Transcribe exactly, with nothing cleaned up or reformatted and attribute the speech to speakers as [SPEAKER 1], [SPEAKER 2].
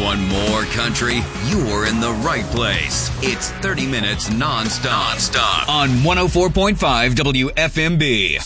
[SPEAKER 1] Want more country? You're in the right place. It's thirty minutes nonstop, nonstop on one oh four point five W F M B.